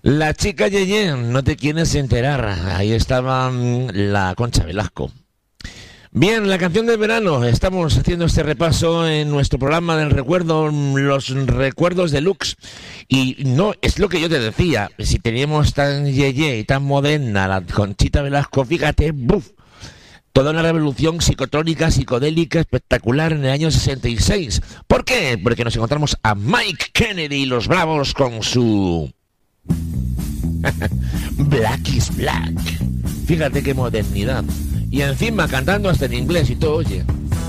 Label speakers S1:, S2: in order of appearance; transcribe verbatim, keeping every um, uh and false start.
S1: La chica Yeye, no te quieres enterar. Ahí estaba mm, la Concha Velasco. Bien, la canción del verano. Estamos haciendo este repaso en nuestro programa del recuerdo, los recuerdos deluxe. Y no, es lo que yo te decía. Si teníamos tan Yeye y tan moderna la Conchita Velasco, fíjate, ¡buf! Toda una revolución psicotrónica, psicodélica, espectacular en el año sesenta y seis. ¿Por qué? Porque nos encontramos a Mike Kennedy y los Bravos con su... Black is Black. Fíjate qué modernidad. Y encima cantando hasta en inglés y todo, oye.